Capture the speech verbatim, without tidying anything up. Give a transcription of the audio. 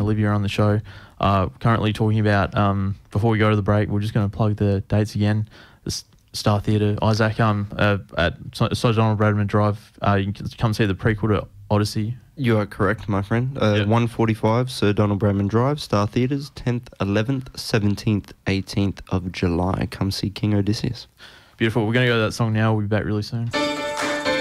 Olivia on the show. Uh, currently talking about, um, before we go to the break, we're just going to plug the dates again. The S- Star Theatre, Isaac, um, uh, at Sir Donald Bradman Drive. Uh, you can come see the prequel to Odyssey. You are correct, my friend. Uh, Yep. one forty-five Sir Donald Bradman Drive, Star Theatres, tenth, eleventh, seventeenth, eighteenth of July. Come see King Odysseus. Beautiful. We're going to go to that song now. We'll be back really soon.